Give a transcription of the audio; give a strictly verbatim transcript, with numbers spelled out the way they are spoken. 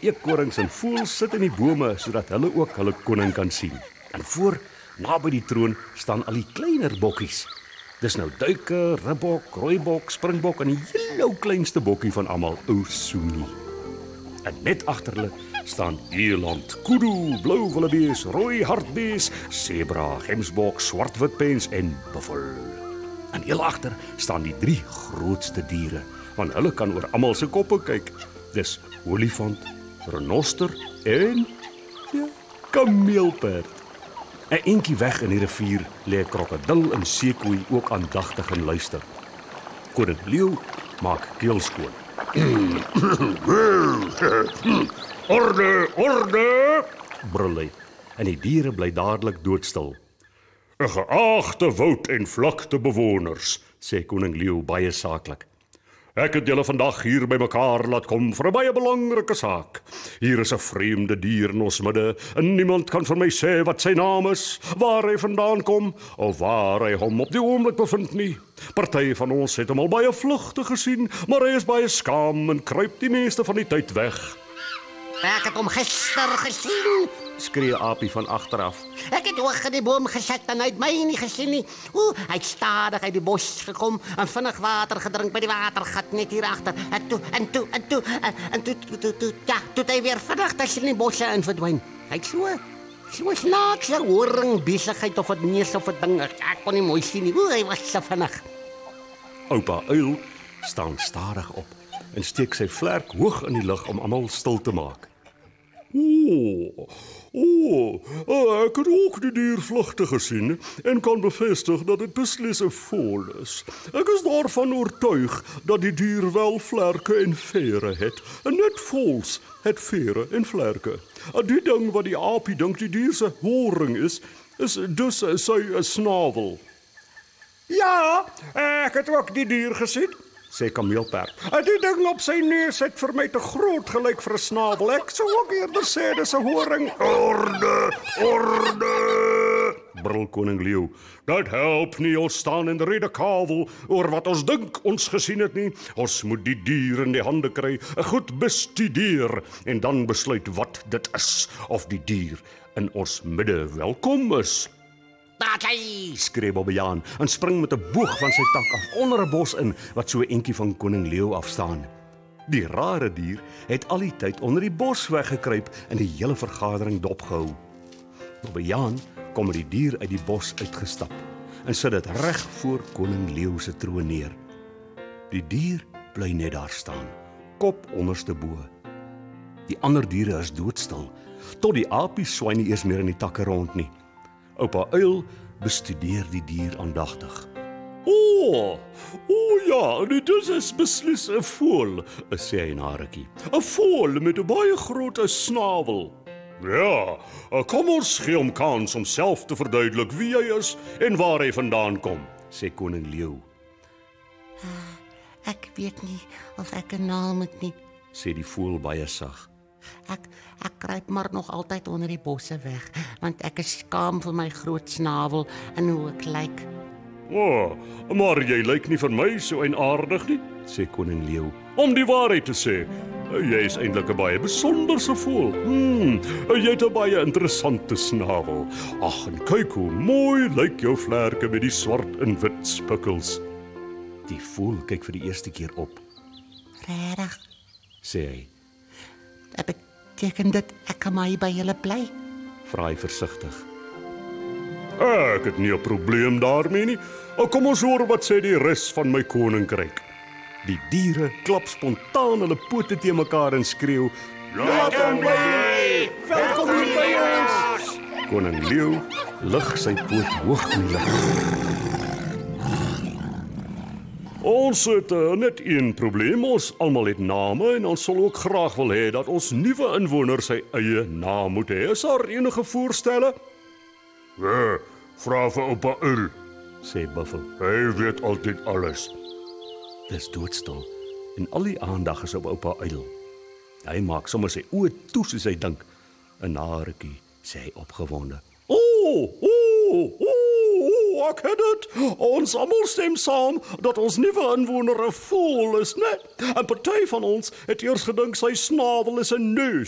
eekorings en voëls sit in die bome sodat hulle ook hulle koning kan sien. En voor, naby die troon, staan al die kleiner bokkies. Dis nou duike, ribbok, rooibok, springbok en die heel ou kleinste bokkie van almal, ou Soenie. En net agter hulle staan eland, kudu, blou wildebees, rooi hartbees, sebra, gemsbok, swart-witpens en buffel. En heel agter staan die drie grootste diere, want hulle kan oor almal se koppe kyk. Dis olifant, renoster en ja, kameelperd. En eentjie weg in die rivier lê 'n krokodil en seekoei ook aandagtig en luister. Koning Leeu maak keel skoon. Orde, orde, brul hy, en die diere bly dadelik doodstil. Geagte woud- en vlaktebewoners, sê koning Leeu baie saaklik. Ek het julle vandag hier by mekaar laat kom vir 'n baie belangrike saak. Hier is 'n vreemde dier in ons midde, en niemand kan vir my sê wat sy naam is, waar hy vandaan kom, of waar hy hom op die oomblik bevind nie. Party van ons het hom al baie vlugtig gesien, maar hy is baie skaam en kruip die meeste van die tyd weg. Ek het hom gister gesien, skree Aapie van agteraf. Ek het hoog in die boom gesit en hy het my nie gesien nie. Oeh, hy het stadig uit die bos gekom en vinnig water gedrink by die watergat net hier agter. En toe, en toe, en toe, en, en toe, toe, toe, toe, ja, toe hy weer vinnig tussen die bosse in verdwyn. Hy het so, so snaakse horing besigheid of het neus of het ding. Ek kon nie mooi sien nie. Oeh, hy was so vinnig. Oupa Uil staan stadig op en steek sy vlerk hoog in die lug om almal stil te maak. O, o, ek het ook die dier vlugtig gesien en kan bevestig dat dit beslis 'n voël is. Ek is daarvan oortuig dat die dier wel vlerke en vere het, en net voëls het vere en vlerke. Die ding wat die aapie dink die dier se horing is, is dus sy snavel. Ja, ek het ook die dier gesien, sê kameelperd. Die ding op sy neus het vir my te groot gelyk vir 'n snavel. Ek sou ook eerder sê dis 'n horing. Orde, orde, brul koning Leeu. Dat help nie, ons staan in redekavel oor wat ons dink ons gesien het nie. Ons moet die dier in die hande kry, goed bestudeer en dan besluit wat dit is, of die dier in ons midde welkom is. Daar hy, skree Bobbejaan en spring met 'n boog van sy tak af onder 'n bos in wat so 'n entjie van koning Leeu afstaan. Die rare dier het al die tyd onder die bos weggekruip en die hele vergadering dopgehou. Bobbejaan kom met die dier uit die bos uitgestap en sit dit reg voor koning Leeu se troon neer. Die dier bly net daar staan, kop onderste bo. Die ander diere is doodstil, tot die apies swai nie eers meer in die takke rond nie. Oupa Uil bestudeer die dier aandagtig. O, o ja, dit is beslis 'n voël, sê hy na 'n rukkie. 'n Voël met 'n baie groot snavel. Ja, kom ons gee hom kans om self te verduidelik wie hy is en waar hy vandaan kom, sê koning Leeu. Uh, ek weet nie of ek 'n naam het nie, sê die voël baie sag. Ek ek kruip maar nog altyd onder die bosse weg, want ek is skaam vir my groot snavel en hoe ek lyk. O, oh, maar jy lyk nie vir my so eienaardig nie, sê koning Leeu. Om die waarheid te sê, jy is eintlik 'n baie besonderse voël. Hmm, jy het 'n baie interessante snavel. Ag, en kyk hoe mooi lyk jou vlerke met die swart en wit spikkels. Die voël kyk vir die eerste keer op. Regtig, sê hy. Dit beteken dit ek kan maar hier by julle bly? Vra hy versigtig. Ek het nie 'n probleem daarmee nie. Kom ons hoor wat sê die res van my koninkryk. Die diere klap spontaan hulle pote te mekaar en skreeu: "Welkom bly! Welkom by ons!" Koning Leeu lig sy poot hoog in die lug. Ons het uh, net een probleem, ons almal het name en ons sal ook graag wil hê dat ons nuwe inwoner sy eie naam moet hê. Is daar enige voorstelle? Ja, vra vir oupa Uil, sê Buffel. Hy weet altyd alles. Dis doodstil en al die aandag is op oupa Uil. Hy maak sommer sy oë toe soos hy dink. 'n Na 'n rukkie sê hy opgewonde: O, o, o, ek het dit. Ons almal stem saam dat ons nuwe inwoner 'n voël is, net. En party van ons het eers gedink sy snavel is 'n neus.